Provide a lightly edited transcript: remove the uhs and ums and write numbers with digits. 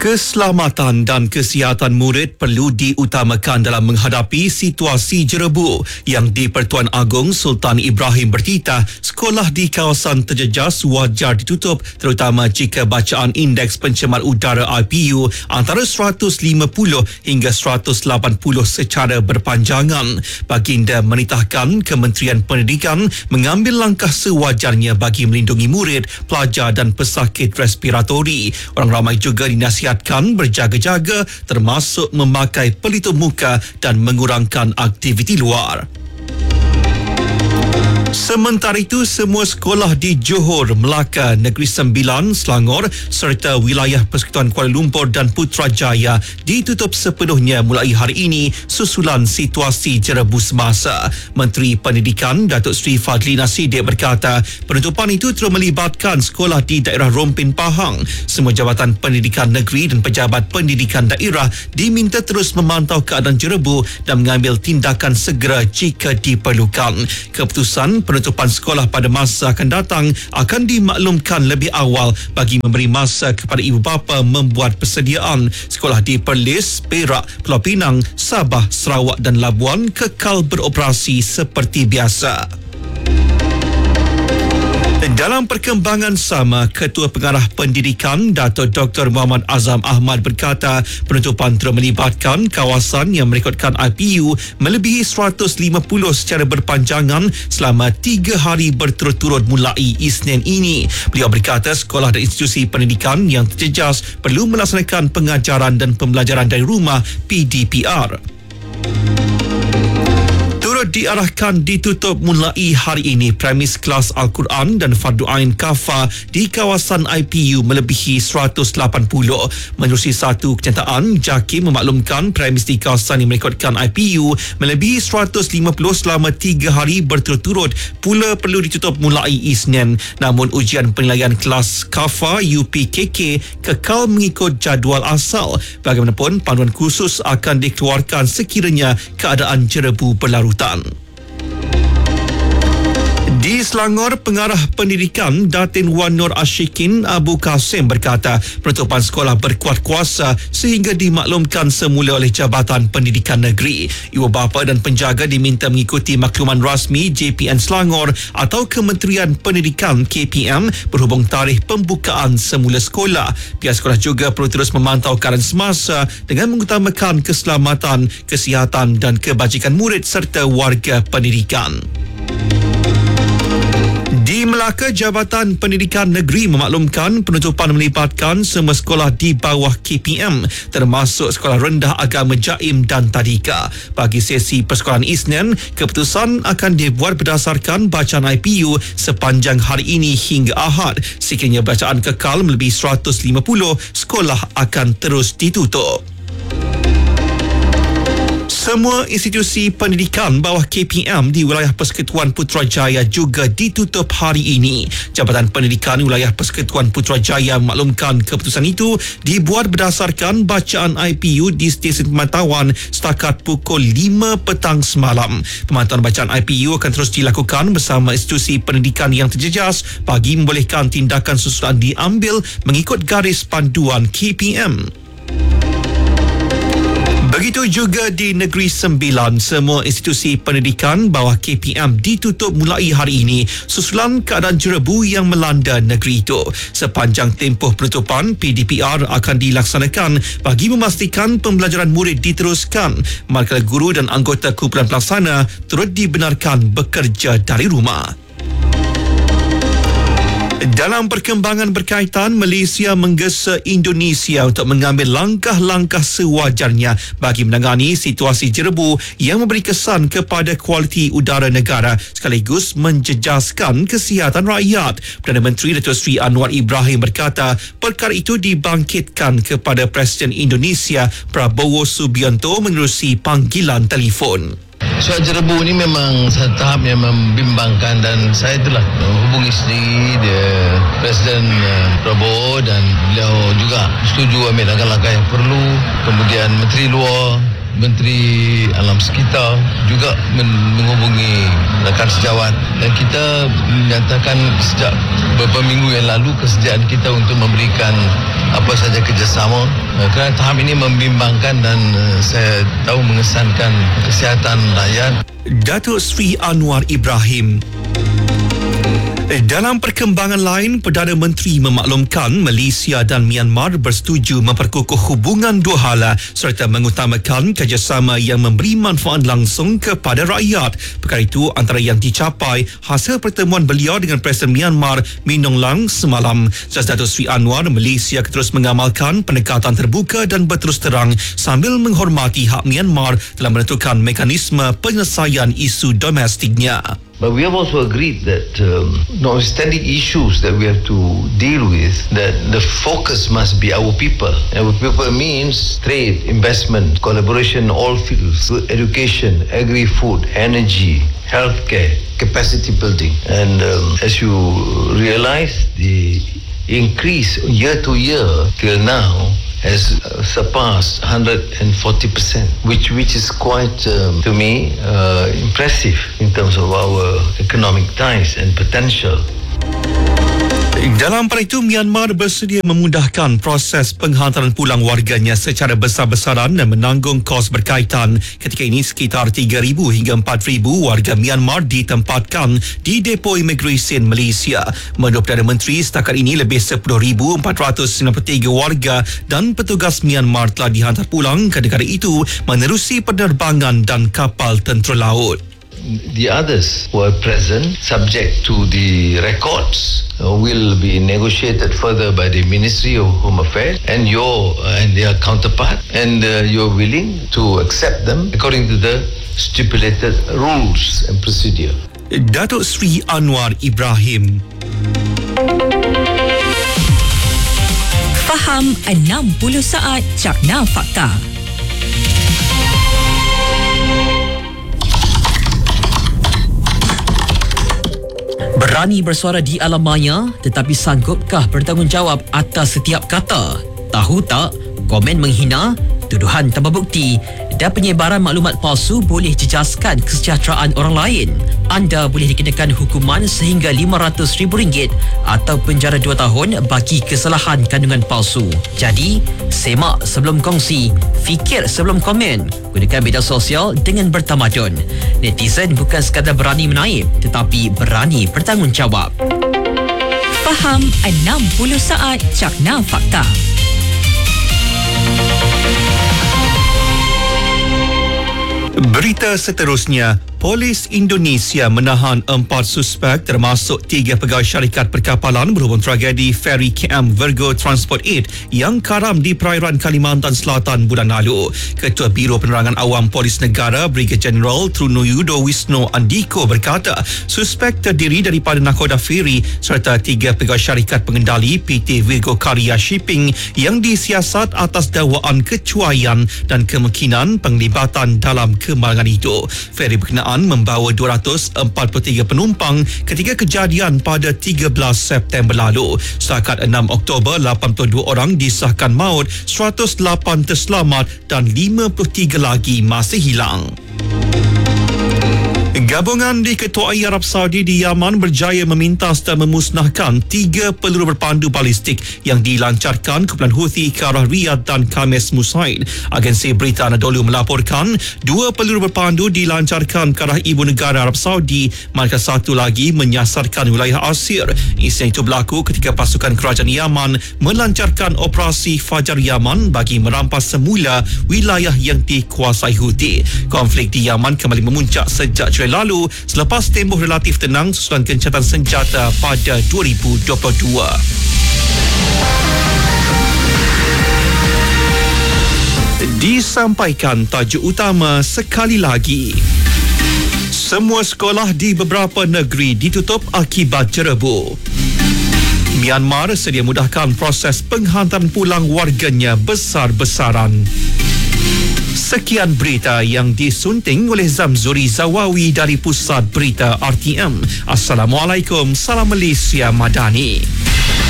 Keselamatan dan kesihatan murid perlu diutamakan dalam menghadapi situasi jerebu yang di-Pertuan Agong Sultan Ibrahim bertitah sekolah di kawasan terjejas wajar ditutup terutama jika bacaan indeks pencemar udara IPU antara 150 hingga 180 secara berpanjangan. Baginda menitahkan Kementerian Pendidikan mengambil langkah sewajarnya bagi melindungi murid, pelajar dan pesakit respiratori. Orang ramai juga dinasihatkan berjaga-jaga termasuk memakai pelitup muka dan mengurangkan aktiviti luar. Sementara itu, semua sekolah di Johor, Melaka, Negeri Sembilan, Selangor serta wilayah Persekutuan Kuala Lumpur dan Putrajaya ditutup sepenuhnya mulai hari ini susulan situasi jerebu semasa. Menteri Pendidikan Datuk Seri Fadlina Siddiq berkata penutupan itu terus melibatkan sekolah di daerah Rompin Pahang. Semua jabatan pendidikan negeri dan pejabat pendidikan daerah diminta terus memantau keadaan jerebu dan mengambil tindakan segera jika diperlukan. Keputusan penutupan sekolah pada masa akan datang akan dimaklumkan lebih awal bagi memberi masa kepada ibu bapa membuat persediaan. Sekolah di Perlis, Perak, Pulau Pinang, Sabah, Sarawak dan Labuan kekal beroperasi seperti biasa. Dalam perkembangan sama, Ketua Pengarah Pendidikan Datuk Dr. Muhammad Azam Ahmad berkata penutupan terus melibatkan kawasan yang merekodkan IPU melebihi 150 secara berpanjangan selama 3 hari berturut-turut mulai Isnin ini. Beliau berkata sekolah dan institusi pendidikan yang terjejas perlu melaksanakan pengajaran dan pembelajaran dari rumah PDPR. Turut diarahkan ditutup mulai hari ini premis kelas Al-Quran dan Fardu Ain Kafa di kawasan IPU melebihi 180. Menerusi satu kenyataan, JAKIM memaklumkan premis di kawasan yang merekodkan IPU melebihi 150 selama 3 hari berturut-turut pula perlu ditutup mulai Isnin. Namun ujian penilaian kelas Kafa UPKK kekal mengikut jadual asal. Bagaimanapun, panduan khusus akan dikeluarkan sekiranya keadaan jerebu berlarutan. Di Selangor, Pengarah Pendidikan Datin Wan Nur Ashikin Abu Kasim berkata penutupan sekolah berkuat kuasa sehingga dimaklumkan semula oleh Jabatan Pendidikan Negeri. Ibu bapa dan penjaga diminta mengikuti makluman rasmi JPN Selangor atau Kementerian Pendidikan KPM berhubung tarikh pembukaan semula sekolah. Pihak sekolah juga perlu terus memantau keadaan semasa dengan mengutamakan keselamatan, kesihatan dan kebajikan murid serta warga pendidikan. Di Melaka, Jabatan Pendidikan Negeri memaklumkan penutupan melibatkan semua sekolah di bawah KPM termasuk Sekolah Rendah Agama Jaim dan Tadika. Bagi sesi persekolahan Isnin, keputusan akan dibuat berdasarkan bacaan IPU sepanjang hari ini hingga Ahad. Sekiranya bacaan kekal melebihi 150, sekolah akan terus ditutup. Semua institusi pendidikan bawah KPM di wilayah Persekutuan Putrajaya juga ditutup hari ini. Jabatan Pendidikan Wilayah Persekutuan Putrajaya memaklumkan keputusan itu dibuat berdasarkan bacaan IPU di stesen pemantauan setakat pukul 5 petang semalam. Pemantauan bacaan IPU akan terus dilakukan bersama institusi pendidikan yang terjejas bagi membolehkan tindakan susulan diambil mengikut garis panduan KPM. Begitu juga di Negeri Sembilan, semua institusi pendidikan bawah KPM ditutup mulai hari ini susulan keadaan jerebu yang melanda negeri itu. Sepanjang tempoh penutupan, PDPR akan dilaksanakan bagi memastikan pembelajaran murid diteruskan, manakala guru dan anggota kumpulan pelaksana turut dibenarkan bekerja dari rumah. Dalam perkembangan berkaitan, Malaysia menggesa Indonesia untuk mengambil langkah-langkah sewajarnya bagi menangani situasi jerebu yang memberi kesan kepada kualiti udara negara sekaligus menjejaskan kesihatan rakyat. Perdana Menteri Datuk Seri Anwar Ibrahim berkata perkara itu dibangkitkan kepada Presiden Indonesia Prabowo Subianto menerusi panggilan telefon. Soal jerebu ni memang satu tahap yang membimbangkan dan saya telah hubungi sendiri dia Presiden Prabowo dan beliau juga setuju ambil langkah-langkah yang perlu. Kemudian Menteri Luar, Menteri Alam Sekitar juga menghubungi rakan sejawat dan kita menyatakan sejak beberapa minggu yang lalu kesediaan kita untuk memberikan apa saja kerjasama Kerana tahap ini membimbangkan dan saya tahu mengesankan kesihatan rakyat. Datuk Seri Anwar Ibrahim. Dalam perkembangan lain, Perdana Menteri memaklumkan Malaysia dan Myanmar bersetuju memperkukuh hubungan dua hala serta mengutamakan kerjasama yang memberi manfaat langsung kepada rakyat. Perkara itu antara yang dicapai hasil pertemuan beliau dengan Presiden Myanmar Min Aung Hlaing semalam. Jelas Datuk Seri Anwar, Malaysia terus mengamalkan pendekatan terbuka dan berterus terang sambil menghormati hak Myanmar dalam menentukan mekanisme penyelesaian isu domestiknya. But we have also agreed that notwithstanding issues that we have to deal with, that the focus must be our people. Our people means trade, investment, collaboration in all fields, education, agri-food, energy, healthcare, capacity building. And as you realize, the increase year to year till now has surpassed 140%, which is quite, to me, impressive in terms of our economic ties and potential. Dalam pada itu, Myanmar bersedia memudahkan proses penghantaran pulang warganya secara besar-besaran dan menanggung kos berkaitan. Ketika ini, sekitar 3,000 hingga 4,000 warga Myanmar ditempatkan di depo imigresen Malaysia. Menurut Perdana Menteri, setakat ini lebih 10,493 warga dan petugas Myanmar telah dihantar pulang ke negara itu menerusi penerbangan dan kapal tentera laut. The others who are present, subject to the records, will be negotiated further by the Ministry of Home Affairs and their counterpart, and you're willing to accept them according to the stipulated rules and procedure. Datuk Seri Anwar Ibrahim. Faham 60 saat Cakna Fakta. Berani bersuara di alam maya, tetapi sanggupkah bertanggungjawab atas setiap kata? Tahu tak, komen menghina, tuduhan tanpa bukti dan penyebaran maklumat palsu boleh jejaskan kesejahteraan orang lain. Anda boleh dikenakan hukuman sehingga RM500,000 atau penjara 2 tahun bagi kesalahan kandungan palsu. Jadi, semak sebelum kongsi, fikir sebelum komen. Gunakan media sosial dengan bertamadun. Netizen bukan sekadar berani menaip, tetapi berani bertanggungjawab. Faham 60 saat Cakna Fakta. Berita seterusnya, Polis Indonesia menahan 4 suspek termasuk 3 pegawai syarikat perkapalan berhubung tragedi feri KM Virgo Transport 8 yang karam di perairan Kalimantan Selatan bulan lalu. Ketua Biro Penerangan Awam Polis Negara Brigadier Jeneral Trunuyudo Wisnu Andiko berkata, suspek terdiri daripada nakoda feri serta 3 pegawai syarikat pengendali PT Virgo Karya Shipping yang disiasat atas dakwaan kecuaian dan kemungkinan penglibatan dalam kemalangan itu. Feri berkenaan membawa 243 penumpang ketika kejadian pada 13 September lalu. Setakat 6 Oktober, 82 orang disahkan maut, 108 terselamat dan 53 lagi masih hilang. Gabungan diketuai Arab Saudi di Yaman berjaya memintas dan memusnahkan 3 peluru berpandu balistik yang dilancarkan kumpulan Houthi ke arah Riyadh dan Khamis Musaid. Agensi Berita Anadolu melaporkan 2 peluru berpandu dilancarkan ke arah ibu negara Arab Saudi, manakala satu lagi menyasarkan wilayah Asir. Insiden itu berlaku ketika pasukan kerajaan Yaman melancarkan operasi Fajar Yaman bagi merampas semula wilayah yang dikuasai Houthi. Konflik di Yaman kembali memuncak sejak Julai lalu selepas tempoh relatif tenang susulan gencatan senjata pada 2022. Disampaikan tajuk utama sekali lagi. Semua sekolah di beberapa negeri ditutup akibat jerebu. Myanmar sedia mudahkan proses penghantaran pulang warganya besar-besaran. Sekian berita yang disunting oleh Zamzuri Zawawi dari Pusat Berita RTM. Assalamualaikum, salam Malaysia Madani.